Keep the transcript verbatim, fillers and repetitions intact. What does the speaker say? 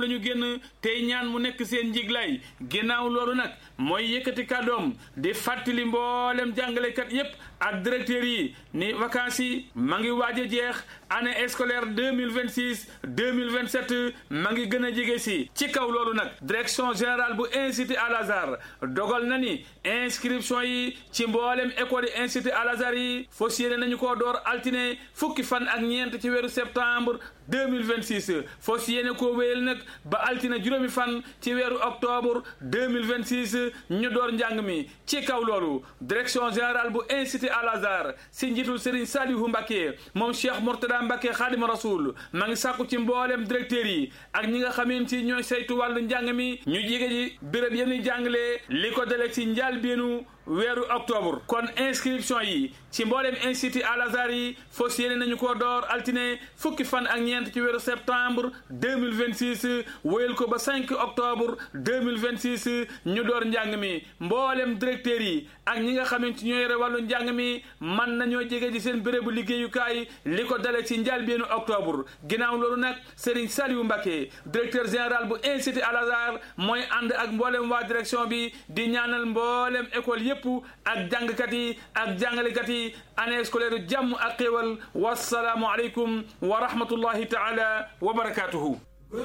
lañu génn tey ñaan mu nekk seen njiglaay ginnaaw loolu nag mooy yëkkati kàddoom di fàttali mboolem jàngalekat yépp ak directeurs yi ni vacances yi ma ngi waaj a jeex année scolaire deux mille vingt-six deux mille vingt-sept ma ngi gën a jege si ci kaw loolu nag direction générale bu institut Al Azhar dogal na ni inscription yi ci mboolem école yi institut Al Azhar yi fas yéene nañu koo door altine fukki fan ak ñeent ci weeru septembre deux mille vingt-six fas yéene koo wéyal nag ba altine juróomi fan ci weeru octobre deux mille vingt-six ñu door njàng mi ci kaw loolu direction générale bu institut Al Azhar si njiitul Serigne Salihu Mbacké moom Cheikh Mourtada Mbacké Khadim Rasoul ma ngi sàkku ci mboolem directeurs yi ak ñi nga xamante ci ñooy saytu wàllu njàng mi ñu jige ji béréb yéen ñuy jàngalee li ko dale ci njàlbéenu weeru octobre kon inscription yi ci mboolem institut Al Azhar yi fas yéene nañu ko door altine fukki fan ak ñeent ci weeru septembre deux mille vingt-six wéyal ko ba cinq octobre deux mille vingt-six ñu door njàng mi mboolem directeurs yi ak ñi nga xamante ñoo yore wàllu njàng mi man nañoo jege ci seen bérébu liggéeyukaay li ko dale ci njàlbéenu octobre ginnaaw loolu nag Serigne Saliou Mbacké directeur général bu institut Al Azhar mooy ànd ak mboolem waa direction bi di ñaanal mboolem école yépp ak jàngkat yi ak jàngalekat yi année scolaire jàmm ak xéewal wassalaamu aleykum wa rahmatullahi taala wa barakatuhu